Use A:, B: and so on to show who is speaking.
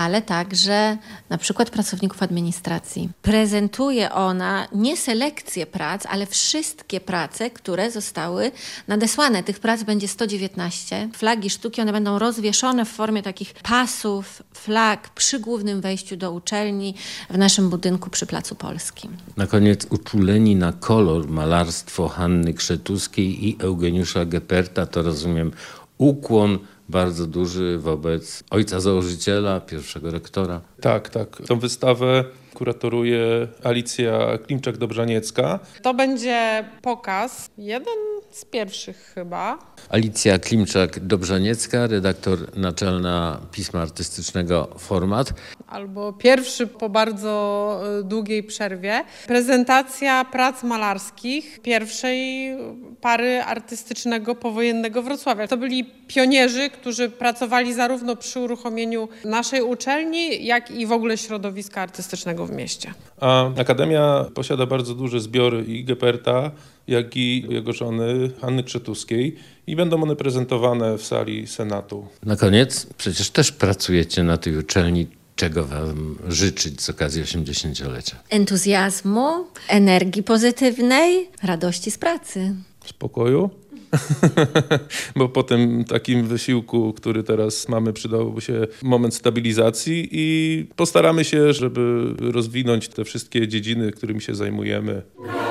A: ale także na przykład pracowników administracji. Prezentuje ona nie selekcję prac, ale wszystkie prace, które zostały nadesłane. Tych prac będzie 119. Flagi sztuki, one będą rozwieszone w formie takich pasów, flag przy głównym wejściu do uczelni w naszym budynku przy Placu Polskim.
B: Na koniec uczuleni na kolor malarstwo Hanny Krzetuskiej i Eugeniusza Geperta, to rozumiem ukłon bardzo duży wobec ojca założyciela, pierwszego rektora.
C: Tak. Tą wystawę kuratoruje Alicja Klimczak-Dobrzaniecka.
D: To będzie pokaz, jeden z pierwszych chyba.
B: Alicja Klimczak-Dobrzaniecka, redaktor naczelna Pisma Artystycznego Format.
D: Albo pierwszy po bardzo długiej przerwie. Prezentacja prac malarskich pierwszej pary artystycznego powojennego Wrocławia. To byli pionierzy, którzy pracowali zarówno przy uruchomieniu naszej uczelni, jak i w ogóle środowiska artystycznego w mieście.
C: A Akademia posiada bardzo duży zbiór i Geperta, jak i jego żony Hanny Krzetuskiej i będą one prezentowane w sali Senatu.
B: Na koniec, przecież też pracujecie na tej uczelni. Czego wam życzyć z okazji 80-lecia?
A: Entuzjazmu, energii pozytywnej, radości z pracy.
C: Spokoju? Bo po tym takim wysiłku, który teraz mamy, przydałby się moment stabilizacji i postaramy się, żeby rozwinąć te wszystkie dziedziny, którymi się zajmujemy.